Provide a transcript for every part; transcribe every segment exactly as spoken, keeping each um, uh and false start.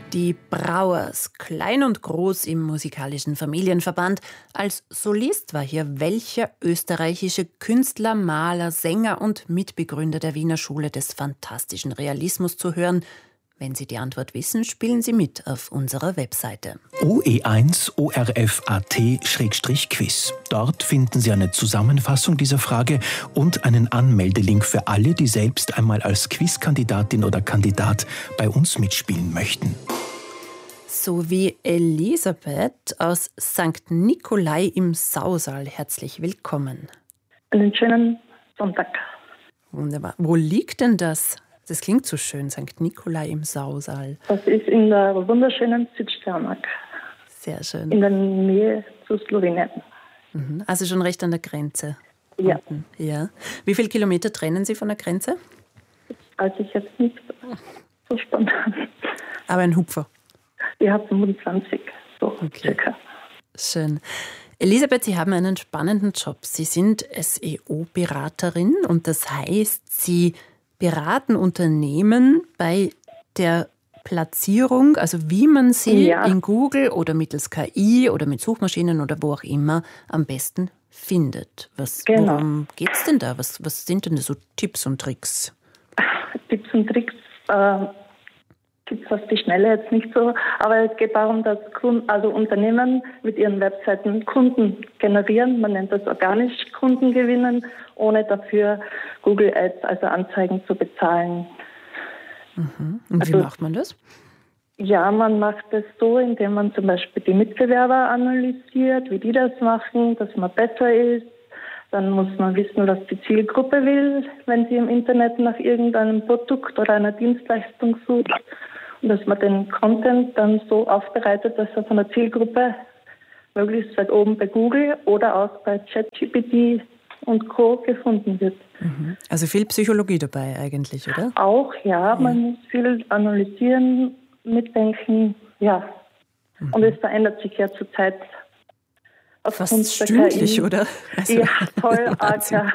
Die Brauers, klein und groß im musikalischen Familienverband. Als Solist war hier welcher österreichische Künstler, Maler, Sänger und Mitbegründer der Wiener Schule des fantastischen Realismus zu hören? Wenn Sie die Antwort wissen, spielen Sie mit auf unserer Webseite. O E eins O R F A T Quiz. Dort finden Sie eine Zusammenfassung dieser Frage und einen Anmeldelink für alle, die selbst einmal als Quizkandidatin oder Kandidat bei uns mitspielen möchten. So wie Elisabeth aus Sankt Nikolai im Sausal. Herzlich willkommen. Einen schönen Sonntag. Wunderbar. Wo liegt denn das? Das klingt so schön, Sankt Nikolai im Sausal. Das ist in der wunderschönen Südsteiermark. Sehr schön. In der Nähe zu Slowenien. Mhm. Also schon recht an der Grenze. Ja. Unten. Ja. Wie viele Kilometer trennen Sie von der Grenze? Das weiß ich jetzt nicht so spontan. Aber ein Hupfer. Ich habe fünfundzwanzig, so okay. circa. Schön. Elisabeth, Sie haben einen spannenden Job. Sie sind S E O-Beraterin und das heißt, Sie beraten Unternehmen bei der Platzierung, also wie man sie ja. in Google oder mittels K I oder mit Suchmaschinen oder wo auch immer am besten findet. Was, genau. Worum geht es denn da? Was, was sind denn so Tipps und Tricks? Tipps und Tricks äh, gibt es auf die Schnelle jetzt nicht so, aber es geht darum, dass Kunden, also Unternehmen mit ihren Webseiten Kunden generieren. Man nennt das organisch Kunden gewinnen, ohne dafür Google Ads, also Anzeigen zu bezahlen. Mhm. Und also, wie macht man das? Ja, man macht es so, indem man zum Beispiel die Mitbewerber analysiert, wie die das machen, dass man besser ist. Dann muss man wissen, was die Zielgruppe will, wenn sie im Internet nach irgendeinem Produkt oder einer Dienstleistung sucht. Und dass man den Content dann so aufbereitet, dass er von der Zielgruppe möglichst weit oben bei Google oder auch bei ChatGPT und Co. gefunden wird. Mhm. Also viel Psychologie dabei eigentlich, oder? Auch, ja. Man ja. muss viel analysieren, mitdenken, ja. Mhm. Und es verändert sich ja zurzeit fast stündlich, oder? Also, ja, voll arg, ja.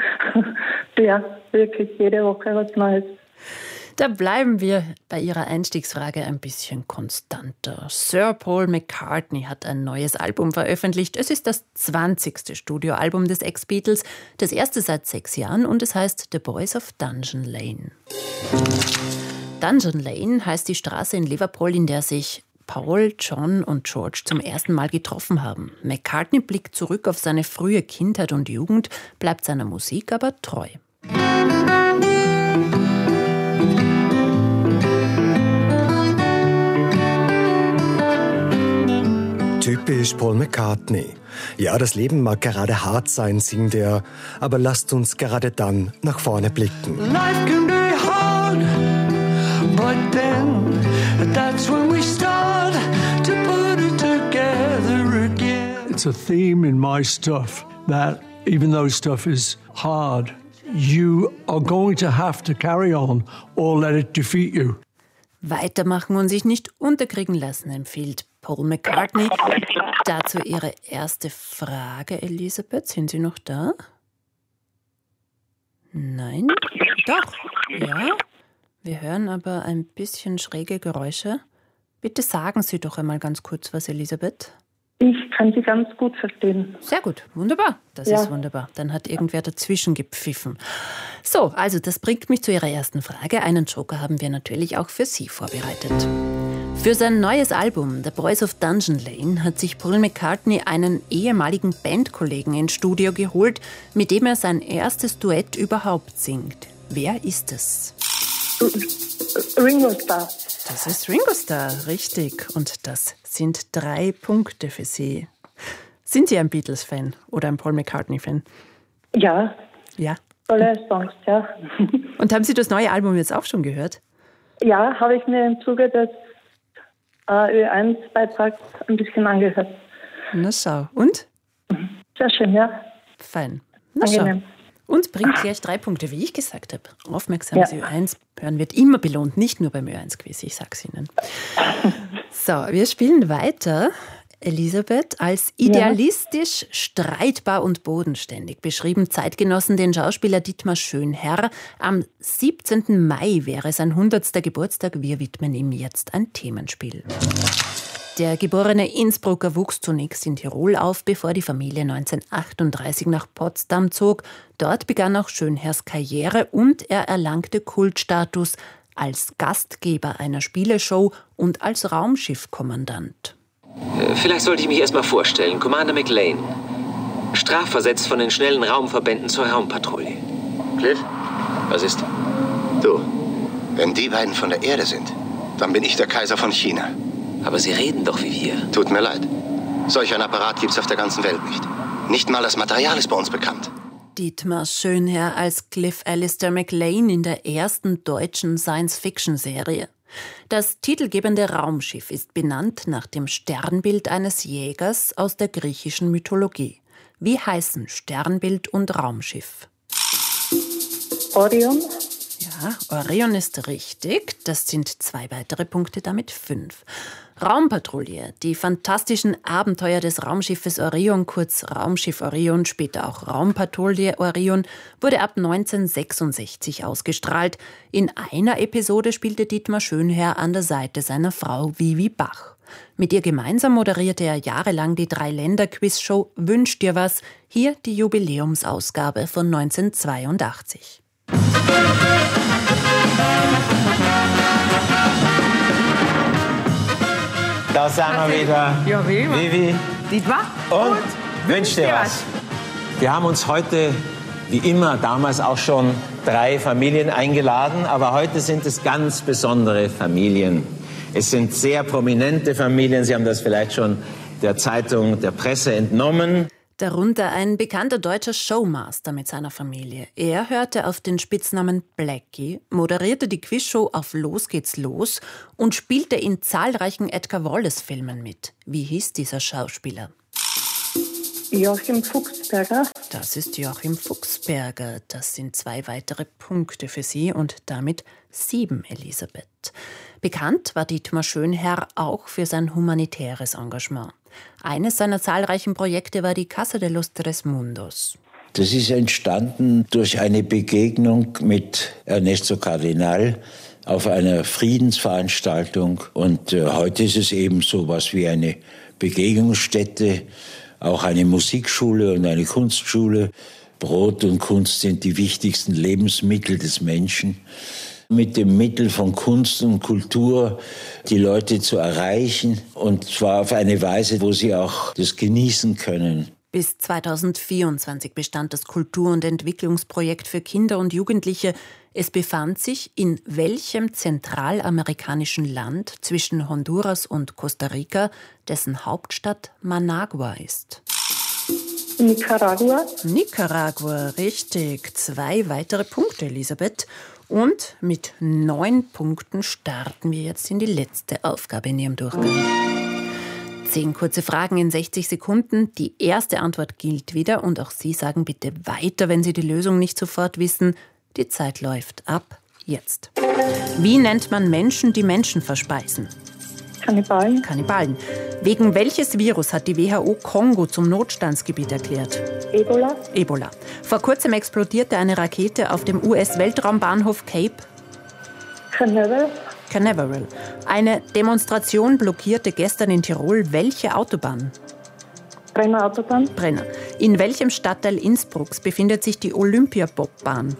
Ja, wirklich jede Woche was Neues. Da bleiben wir bei Ihrer Einstiegsfrage ein bisschen konstanter. Sir Paul McCartney hat ein neues Album veröffentlicht. Es ist das zwanzigste Studioalbum des Ex-Beatles, das erste seit sechs Jahren und es heißt The Boys of Dungeon Lane. Dungeon Lane heißt die Straße in Liverpool, in der sich Paul, John und George zum ersten Mal getroffen haben. McCartney blickt zurück auf seine frühe Kindheit und Jugend, bleibt seiner Musik aber treu. Typisch Paul McCartney. Ja, das Leben mag gerade hart sein, singt er, aber lasst uns gerade dann nach vorne blicken. Life can be hard, but then that's when we start to put it together again. It's a theme in my stuff that even though stuff is hard, you are going to have to carry on or let it defeat you. Weitermachen und sich nicht unterkriegen lassen, empfiehlt Paul McCartney. Dazu Ihre erste Frage, Elisabeth. Sind Sie noch da? Nein? Doch. Ja. Wir hören aber ein bisschen schräge Geräusche. Bitte sagen Sie doch einmal ganz kurz was, Elisabeth. Ich kann Sie ganz gut verstehen. Sehr gut, wunderbar. Das ja. ist wunderbar. Dann hat irgendwer dazwischen gepfiffen. So, also das bringt mich zu Ihrer ersten Frage. Einen Joker haben wir natürlich auch für Sie vorbereitet. Für sein neues Album The Boys of Dungeon Lane hat sich Paul McCartney einen ehemaligen Bandkollegen ins Studio geholt, mit dem er sein erstes Duett überhaupt singt. Wer ist es? Ringo Starr. Das ist Ringo Starr, richtig. Und das sind drei Punkte für Sie. Sind Sie ein Beatles-Fan oder ein Paul McCartney-Fan? Ja. Ja. Tolle Songs, ja. Und haben Sie das neue Album jetzt auch schon gehört? Ja, habe ich mir im Zuge des äh, Ö eins Beitrags ein bisschen angehört. Na schau. Und? Sehr schön, ja. Fein. Na Angenehm. schau. Und bringt gleich drei Punkte, wie ich gesagt habe. Aufmerksames ja. Ö eins hören wird immer belohnt, nicht nur beim Ö eins Quiz, ich sag's Ihnen. So, wir spielen weiter. Elisabeth, als idealistisch, ja. streitbar und bodenständig beschrieben Zeitgenossen den Schauspieler Dietmar Schönherr. Am siebzehnten Mai wäre sein hundertster Geburtstag. Wir widmen ihm jetzt ein Themenspiel. Der geborene Innsbrucker wuchs zunächst in Tirol auf, bevor die Familie neunzehnhundertachtunddreißig nach Potsdam zog. Dort begann auch Schönherrs Karriere und er erlangte Kultstatus als Gastgeber einer Spieleshow und als Raumschiffkommandant. Vielleicht sollte ich mich erst mal vorstellen. Commander McLean. Strafversetzt von den schnellen Raumverbänden zur Raumpatrouille. Cliff? Was ist? Du, wenn die beiden von der Erde sind, dann bin ich der Kaiser von China. Aber Sie reden doch wie wir. Tut mir leid. Solch ein Apparat gibt's auf der ganzen Welt nicht. Nicht mal das Material ist bei uns bekannt. Dietmar Schönherr als Cliff Alistair McLean in der ersten deutschen Science-Fiction-Serie. Das titelgebende Raumschiff ist benannt nach dem Sternbild eines Jägers aus der griechischen Mythologie. Wie heißen Sternbild und Raumschiff? Orion. Ja, Orion ist richtig. Das sind zwei weitere Punkte, damit fünf. Raumpatrouille, die fantastischen Abenteuer des Raumschiffes Orion, kurz Raumschiff Orion, später auch Raumpatrouille Orion, wurde ab neunzehnhundertsechsundsechzig ausgestrahlt. In einer Episode spielte Dietmar Schönherr an der Seite seiner Frau Vivi Bach. Mit ihr gemeinsam moderierte er jahrelang die Drei-Länder-Quiz-Show Wünsch dir was, hier die Jubiläumsausgabe von neunzehnhundertzweiundachtzig. Da sind wir wieder. Ja, wie immer. Vivi. Dietmar. Und, und wünsch dir was. Wir haben uns heute, wie immer, damals auch schon drei Familien eingeladen. Aber heute sind es ganz besondere Familien. Es sind sehr prominente Familien. Sie haben das vielleicht schon der Zeitung, der Presse entnommen. Darunter ein bekannter deutscher Showmaster mit seiner Familie. Er hörte auf den Spitznamen Blackie, moderierte die Quizshow auf Los geht's los und spielte in zahlreichen Edgar Wallace-Filmen mit. Wie hieß dieser Schauspieler? Joachim Fuchsberger. Das ist Joachim Fuchsberger. Das sind zwei weitere Punkte für Sie und damit sieben, Elisabeth. Bekannt war Dietmar Schönherr auch für sein humanitäres Engagement. Eines seiner zahlreichen Projekte war die Casa de los Tres Mundos. Das ist entstanden durch eine Begegnung mit Ernesto Cardenal auf einer Friedensveranstaltung. Und äh, heute ist es eben so was wie eine Begegnungsstätte, auch eine Musikschule und eine Kunstschule. Brot und Kunst sind die wichtigsten Lebensmittel des Menschen. Mit dem Mittel von Kunst und Kultur die Leute zu erreichen, und zwar auf eine Weise, wo sie auch das genießen können. Bis zweitausendvierundzwanzig bestand das Kultur- und Entwicklungsprojekt für Kinder und Jugendliche. Es befand sich in welchem zentralamerikanischen Land zwischen Honduras und Costa Rica, dessen Hauptstadt Managua ist? Nicaragua. Nicaragua, richtig. Zwei weitere Punkte, Elisabeth. Und mit neun Punkten starten wir jetzt in die letzte Aufgabe in Ihrem Durchgang. Zehn kurze Fragen in sechzig Sekunden. Die erste Antwort gilt wieder und auch Sie sagen bitte weiter, wenn Sie die Lösung nicht sofort wissen. Die Zeit läuft ab jetzt. Wie nennt man Menschen, die Menschen verspeisen? Kannibalen. Kannibalen. Wegen welches Virus hat die W H O Kongo zum Notstandsgebiet erklärt? Ebola. Ebola. Vor kurzem explodierte eine Rakete auf dem U S-Weltraumbahnhof Cape Canaveral. Canaveral. Eine Demonstration blockierte gestern in Tirol welche Autobahn? Brenner Autobahn. Brenner. In welchem Stadtteil Innsbrucks befindet sich die Olympiabobbahn?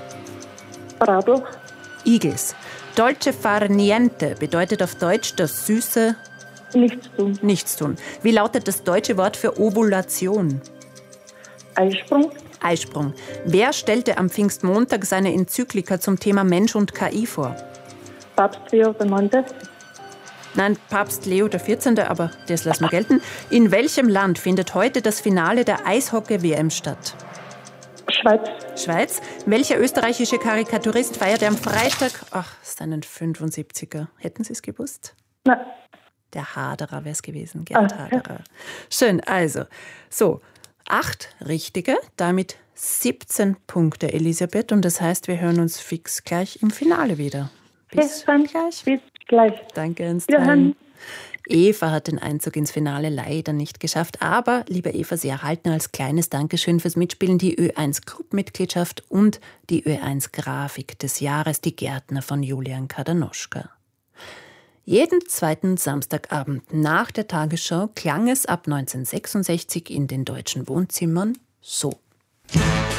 Radl. Igels. Dolce far niente bedeutet auf Deutsch das Süße Nichts tun. Nichts tun. Wie lautet das deutsche Wort für Ovulation? Eisprung. Eisprung. Wer stellte am Pfingstmontag seine Enzyklika zum Thema Mensch und K I vor? Papst Leo der Neunte. Nein, Papst Leo der Vierzehnte, aber das lassen wir gelten. In welchem Land findet heute das Finale der Eishockey-W M statt? Schweiz. Schweiz. Welcher österreichische Karikaturist feierte am Freitag, ach, seinen fünfundsiebziger? Hätten Sie es gewusst? Nein. Der Haderer wäre es gewesen, Gerd Ah, Haderer. Schön, also, so, acht richtige, damit siebzehn Punkte, Elisabeth. Und das heißt, wir hören uns fix gleich im Finale wieder. Bis Bis dann. gleich. Bis gleich. Danke, ins Wiederhören. Eva hat den Einzug ins Finale leider nicht geschafft. Aber, liebe Eva, Sie erhalten als kleines Dankeschön fürs Mitspielen die Ö eins Club-Mitgliedschaft und die Ö eins Grafik des Jahres, die Gärtner von Julian Kadanoschka. Jeden zweiten Samstagabend nach der Tagesschau klang es ab neunzehnhundertsechsundsechzig in den deutschen Wohnzimmern so.